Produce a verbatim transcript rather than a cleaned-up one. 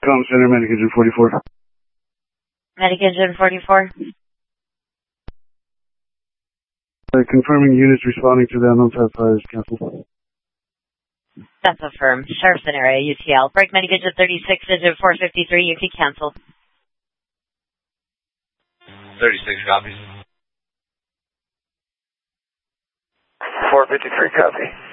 Com Center, Medicagen forty-four. Medicagen forty-four. Uh, confirming units responding to the unknown type fires canceled. That's affirmed. Sheriffson area, U T L. Break Medicagen thirty-six, digit four fifty-three, you can cancel. thirty-six copies. four fifty-three, copy.